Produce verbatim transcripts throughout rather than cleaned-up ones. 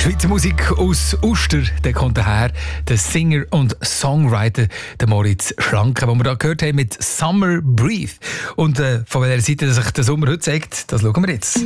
Schweizer Musik aus Uster, der kommt daher, der Singer und Songwriter, der Moritz Schlanke, den wir da gehört haben mit Summer Breathe. Und äh, von welcher Seite sich der Sommer heute zeigt, das schauen wir jetzt.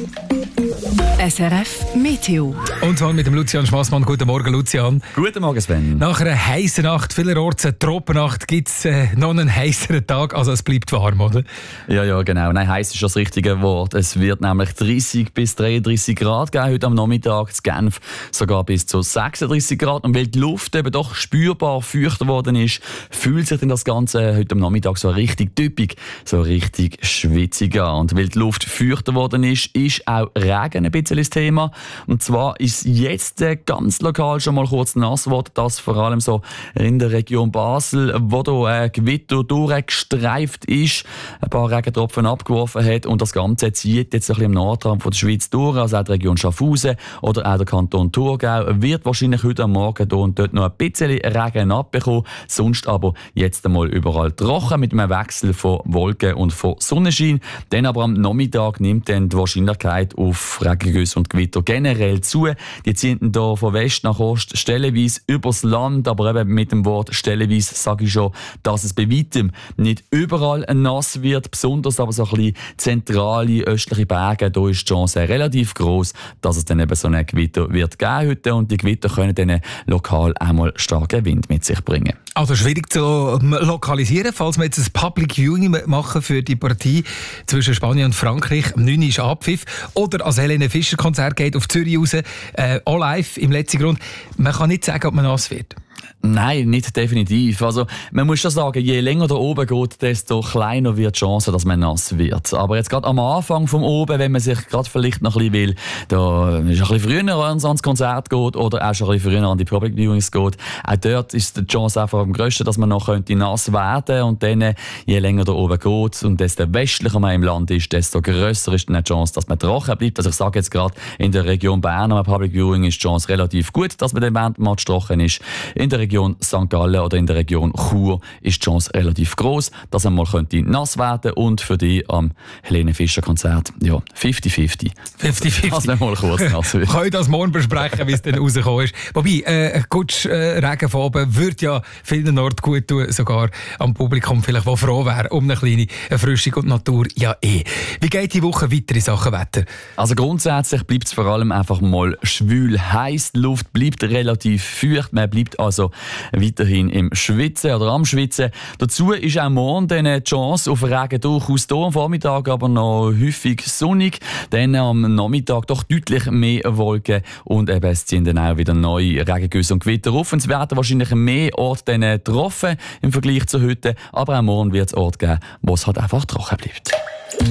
S R F Meteo. Und zwar mit dem Lucian Schmassmann. Guten Morgen, Lucian. Guten Morgen, Sven. Nach einer heißen Nacht, vielerorts eine Tropennacht, gibt es äh, noch einen heißeren Tag. Also es bleibt warm, oder? Ja, ja, genau. Nein, heiß ist das richtige Wort. Es wird nämlich dreißig bis dreiunddreißig Grad geben heute am Nachmittag. In Genf sogar bis zu sechsunddreißig Grad. Und weil die Luft eben doch spürbar feuchter geworden ist, fühlt sich denn das Ganze heute am Nachmittag so richtig typisch, so richtig schwitzig an. Und weil die Luft feuchter geworden ist, ist auch Regen ein bisschen das Thema. Und zwar ist jetzt äh, ganz lokal schon mal kurz nass geworden, das vor allem so in der Region Basel, wo da äh, Gewitter durchgestreift ist, ein paar Regentropfen abgeworfen hat und das Ganze zieht jetzt ein bisschen im Nordrand von der Schweiz durch, also auch die Region Schaffhausen oder auch der Kanton Thurgau wird wahrscheinlich heute am Morgen hier und dort noch ein bisschen Regen abbekommen, sonst aber jetzt einmal überall trocken mit einem Wechsel von Wolken und von Sonnenschein. Dann aber am Nachmittag nimmt dann die Wahrscheinlichkeit auf Regengüsse und Gewitter generell zu. Die ziehen dann hier von West nach Ost stellenweise übers Land, aber eben mit dem Wort stellenweise sage ich schon, dass es bei weitem nicht überall nass wird, besonders aber so ein bisschen zentrale östliche Berge, da ist die Chance relativ groß, dass es dann eben so ein Gewitter wird geben heute und die Gewitter können dann lokal einmal starken Wind mit sich bringen. Also schwierig zu lokalisieren, falls wir jetzt ein Public Viewing machen für die Partie zwischen Spanien und Frankreich. Am neun Uhr ist Abpfiff. Oder als Helene Fischer Konzert geht auf Zürich raus, äh, all live im letzten Grund. Man kann nicht sagen, ob man nass wird. Nein, nicht definitiv. Also, man muss schon sagen, je länger da oben geht, desto kleiner wird die Chance, dass man nass wird. Aber jetzt gerade am Anfang vom oben, wenn man sich gerade vielleicht noch ein bisschen will, da ist ein bisschen früher ans Konzert geht oder auch schon ein bisschen früher an die Public Viewings geht, auch dort ist die Chance einfach am grössten, dass man noch könnte nass werden und dann, je länger da oben geht und desto westlicher man im Land ist, desto grösser ist dann die Chance, dass man trocken bleibt. Also ich sage jetzt gerade, in der Region Bern am Public Viewing ist die Chance relativ gut, dass man dann während dem Match trocken ist. In der Region Sankt Gallen oder in der Region Chur ist die Chance relativ groß, dass man mal könnte nass werden und für die am Helene Fischer Konzert ja fünfzig fünfzig. fünfzig fünfzig. Dass man mal kurz nass wird. Wir können das morgen besprechen, wie es dann rausgekommen ist. Wobei, äh, ein Gutsch äh, Regen von oben würde ja vielen Orten gut tun, sogar am Publikum vielleicht, der froh wäre um eine kleine Erfrischung und Natur ja eh. Wie geht die Woche weiter in Sachen Wetter? Also grundsätzlich bleibt es vor allem einfach mal schwül heiß. Die Luft bleibt relativ feucht. Man bleibt also weiterhin im Schwitzen oder am Schwitzen. Dazu ist auch morgen eine Chance auf Regen durchaus da. Am Vormittag aber noch häufig sonnig. Dann am Nachmittag doch deutlich mehr Wolken und eben es ziehen dann auch wieder neue Regengüsse und Gewitter auf. Und es werden wahrscheinlich mehr Orte getroffen im Vergleich zu heute. Aber auch morgen wird es Orte geben, wo es halt einfach trocken bleibt.